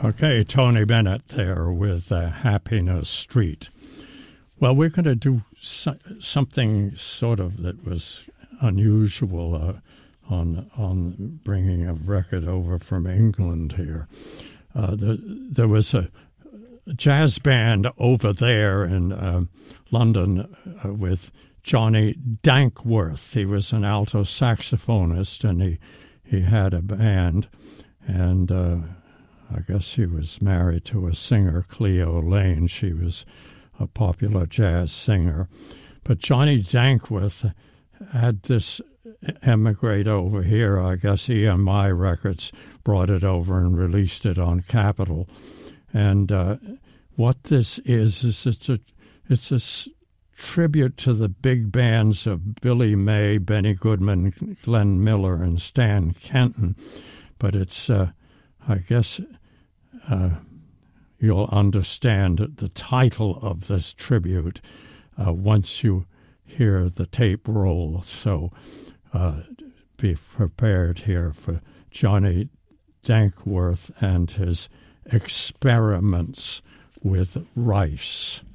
Okay, Tony Bennett there with Happiness Street. Well, we're going to do something sort of that was unusual on bringing a record over from England here. There was a jazz band over there in London with Johnny Dankworth. He was an alto saxophonist, and he had a band, and I guess he was married to a singer, Cleo Lane. She was a popular jazz singer. But Johnny Dankworth had this emigrate over here. I guess EMI Records brought it over and released it on Capitol. And what this is it's a tribute to the big bands of Billy May, Benny Goodman, Glenn Miller, and Stan Kenton. But it's, I guess, you'll understand the title of this tribute once you hear the tape roll. So be prepared here for Johnny Dankworth and his experiments with rice.